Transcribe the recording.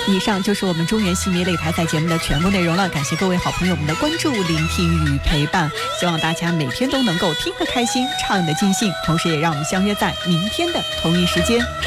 以上就是我们中原新媒擂台赛节目的全部内容了，感谢各位好朋友们的关注、聆听与陪伴，希望大家每天都能够听得开心，唱得尽兴，同时也让我们相约在明天的同一时间。